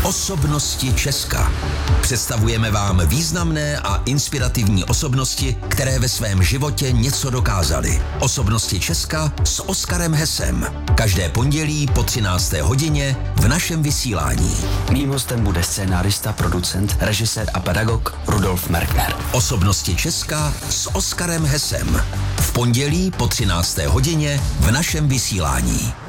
Osobnosti Česka. Představujeme vám významné a inspirativní osobnosti, které ve svém životě něco dokázaly. Osobnosti Česka s Oskarem Hesem. Každé pondělí po 13. hodině v našem vysílání. Mým hostem bude scénárista, producent, režisér a pedagog Rudolf Merkner. Osobnosti Česka s Oskarem Hesem. V pondělí po 13. hodině v našem vysílání.